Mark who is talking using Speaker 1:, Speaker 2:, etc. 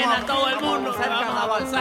Speaker 1: bien a todo el mundo que vamos a avanzar.